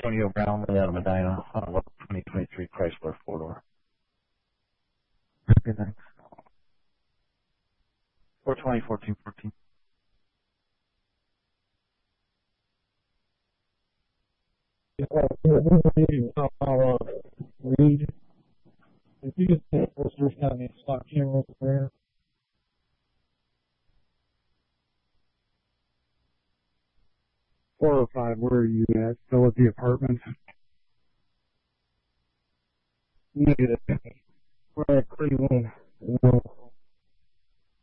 Antonio Brown, right out of Medina, on a 2023 Chrysler 4-door. Okay, thanks. 420-1414. Read. If you just take Worcester County stock cameras there. 405, where are you at? Still at the apartment? Negative. We're at Cleveland. No.